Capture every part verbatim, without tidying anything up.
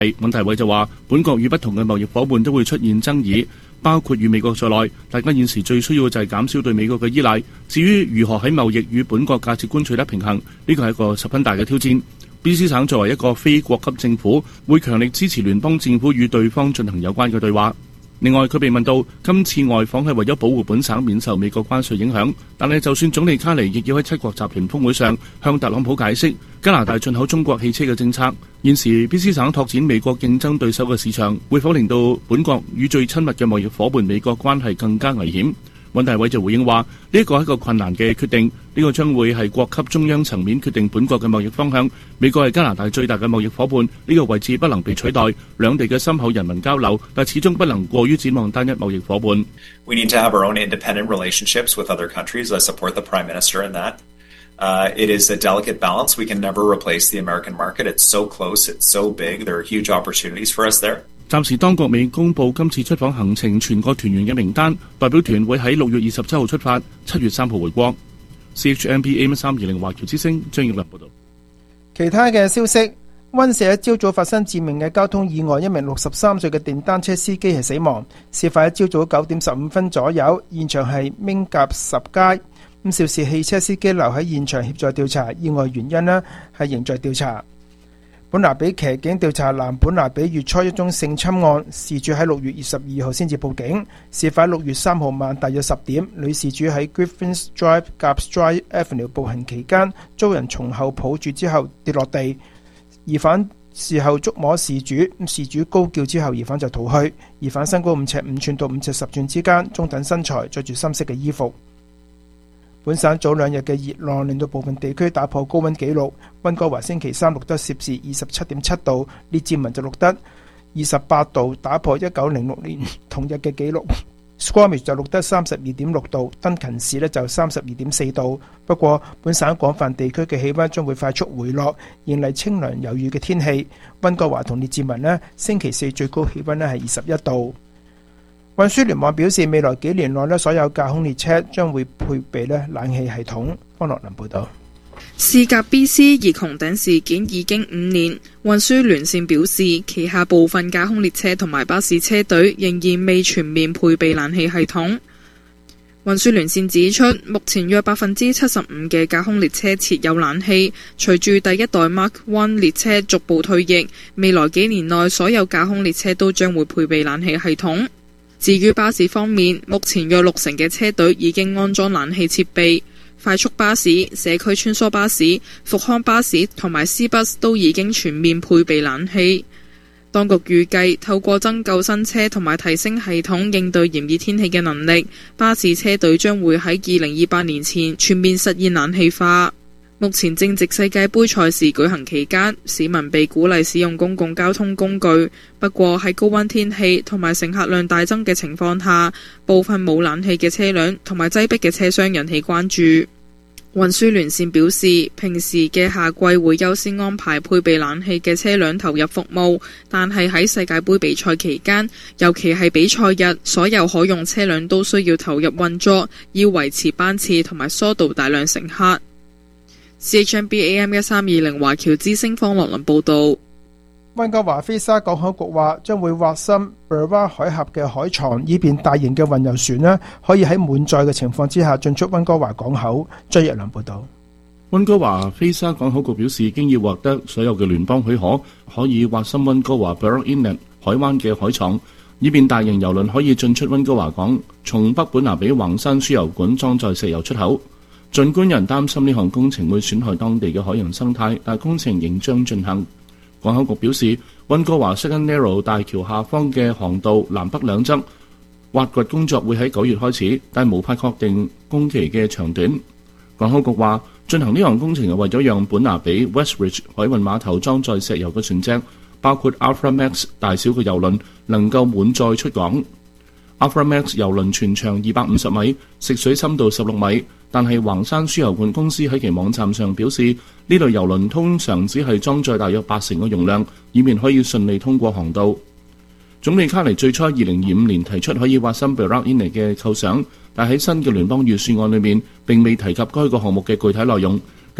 溫大偉就話，本國與不同嘅貿易夥伴都會出現爭議，包括與美國在內，大家現時最需要嘅就係減少對美國嘅依賴。至於如何喺貿易與本國價值觀取得平衡，呢個係一個十分大嘅挑戰。B C 省作為一個非國級政府，會強力支持聯邦政府與對方進行有關嘅對話。另外，佢被問到今次外訪係為咗保護本省免受美國關稅影響，但係就算總理卡尼亦要喺七國集團峰會上向特朗普解釋加拿大進口中國汽車嘅政策。現時 B C 省拓展美國競爭對手嘅市場，會否令到本國與最親密嘅貿易夥伴美國關係更加危險？溫大偉就回應話：呢一個係一個困難嘅決定，呢個將會係國級中央層面決定本國嘅貿易方向。美國係加拿大最大嘅貿易夥伴，呢個位置不能被取代。兩地嘅深厚人民交流，但始終不能過於展望單一貿易夥伴。 We need to have our own independent relationships with other countries. I support the Prime Minister in that. Uh, it is a delicate balance. We can never replace the American market. It's so close. It's so big. There are huge opportunities for us there. 暫時當局未公布今次出訪行程全國團員嘅名單，代表團會喺六月二十七號出發，七月三號回國。C H M P A M 三二零華僑之聲張耀麟報道。 其他嘅消息，溫社一朝早發生致命嘅交通意外，一名六十三歲嘅電單車司機係死亡。事發喺朝早九點十五分左右，現場係明甲十街。咁肇事汽車司機留喺現場協助調查，意外原因呢係仍在調查。本拿比騎警調查南本拿比月初一宗性侵案，事主喺六月二十二號先至報警。事發六月三號晚大約十點，女事主喺 Griffins Drive 夾 Drive Avenue 步行期間，遭人從後抱住之後跌落地。疑犯事後觸摸事主，事主高叫之後，疑犯就逃去。疑犯身高五尺五寸到五尺十寸之間，中等身材，着住深色嘅衣服。本省早兩日嘅熱浪令到部分地區打破高溫紀錄，溫哥華星期三錄得攝氏二十七點七度，列治文就錄得二十八度，打破一九零六年同日嘅紀錄。Squamish 就錄得三十二點六度，登勤市呢就三十二點四度。不過本省廣泛地區嘅氣溫將會快速回落，迎嚟清涼有雨嘅天氣。溫哥華同列治文呢星期四最高氣溫呢係二十一度。運輸聯網表示，未來幾年內呢所有架空列車將會配備呢冷氣系統。方樂林報道。 事隔 B C 熱穹頂事件已經五年，運輸聯線表示，旗下部分架空列車同埋巴士車隊仍然未全面配備冷氣系統。運輸聯線指出，目前約百分之七十五嘅架空列車設有冷氣，隨住第一代 Mark 一 列車逐步退役，未來幾年內所有架空列車都將會配備冷氣系統。至於巴士方面，目前約六成嘅車隊已經安裝冷氣設備，快速巴士、社區穿梭巴士、復康巴士同埋 C bus 都已經全面配備冷氣。當局預計透過增購新車同埋提升系統應對炎熱天氣嘅能力，巴士車隊將會喺二零二八年前全面實現冷氣化。目前正值世界盃賽事舉行期間，市民被鼓勵使用公共交通工具。不過喺高溫天氣同埋乘客量大增嘅情況下，部分冇冷氣嘅車輛同埋擠迫嘅車廂引起關注。運輸聯線表示，平時嘅夏季會優先安排配備冷氣嘅車輛投入服務，但係喺世界盃比賽期間，尤其係比賽日，所有可用車輛都需要投入運作，要維持班次同埋疏導大量乘客。C H M B A M 一三二零華僑之聲方樂林報道。 溫哥華菲沙港口局話將會挖深 Burwell 海峽嘅海床，以便大型嘅運油船呢可以喺滿載嘅情況之下進出溫哥華港口。張日良報道。 溫哥華菲沙港口局表示，經已獲得所有嘅聯邦許可，可以挖深溫哥華 Burwell Inlet 海灣嘅海床，以便大型郵輪可以進出溫哥華港，從北本拿比橫山輸油管裝載石油出口。儘管人擔心呢項工程會損害當地嘅海洋生態，但工程仍將進行。港口局表示，溫哥華 Second Narrow 大橋下方嘅航道南北兩側挖掘工作會喺九月開始，但無法確定工期嘅長短。港口局話，進行呢項工程係為咗讓本拿比 Westridge 海運碼頭裝載石油嘅船隻，包括 Afra Max 大小嘅郵輪，能夠滿載出港。Afra Max 郵輪全長二百五十米，食水深度十六米。但係橫山輸油管公司喺其網站上表示，呢類郵輪通常只係裝載大約八成嘅容量，以免可以順利通過航道。總理卡尼最初二零二五年提出可以挖深 Burwell Inlet 嘅構想，但喺新嘅聯邦預算案裏面並未提及該個項目嘅具體內容。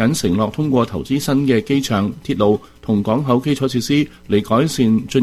僅承諾通過投資新嘅機場、鐵路同港口基礎設施嚟改善進